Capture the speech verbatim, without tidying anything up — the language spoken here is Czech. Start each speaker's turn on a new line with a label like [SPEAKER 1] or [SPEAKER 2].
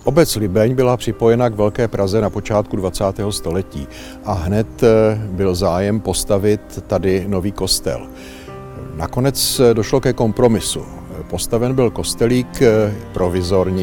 [SPEAKER 1] Obec Libeň byla připojena k Velké Praze na počátku dvacátého století a hned byl zájem postavit tady nový kostel. Nakonec došlo ke kompromisu. Postaven byl kostelík provizorní,